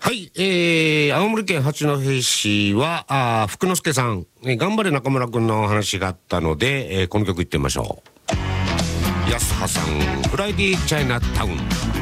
はい、青森県八戸市は福之助さん、頑張れ中村くんの話があったので、この曲いってみましょう。安葉さん、フライデーチャイナタウン。